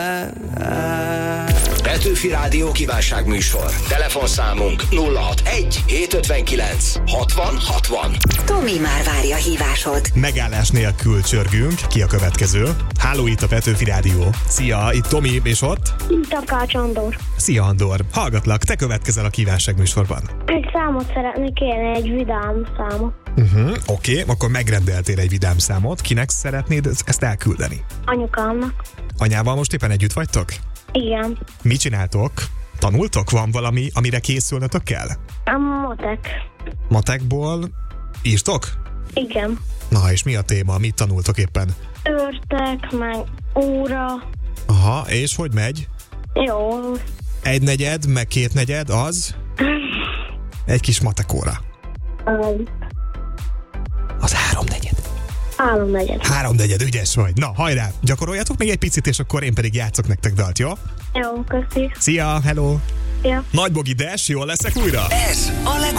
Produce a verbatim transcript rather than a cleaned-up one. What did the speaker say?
Petőfi Rádió kívánságműsor. Telefonszámunk nulla hatvanegy hétszázötvenkilenc hatvan hatvan. Tomi már várja hívásod. Megállás nélkül csörgünk. Ki a következő? Háló, itt a Petőfi Rádió. Szia, itt Tomi, és ott? Takács Andor. Szia, Andor. Hallgatlak, te következel a kívánságműsorban. Egy számot szeretnék kérni, egy vidám számot. Uh-huh, Oké, okay, akkor megrendeltél egy vidám számot. Kinek szeretnéd ezt elküldeni? Anyukámnak. Anyával most éppen együtt vagytok? Igen. Mit csináltok? Tanultok? Van valami, amire készülnötök kell? A matek. Matekból írtok? Igen. Na, és mi a téma? Mit tanultok éppen? Örtek, meg óra. Aha, és hogy megy? Jó. Egy negyed, meg két negyed, az? Egy kis matekóra. Um, Az háromnegyed. Háromnegyed. Háromnegyed, ügyes vagy. Na, hajrá, gyakoroljatok még egy picit, és akkor én pedig játszok nektek dalt, jó? Jó, köszi. Szia, hello! Ja. Nagy Bogi Dash, jól leszek újra? Ez a legújabb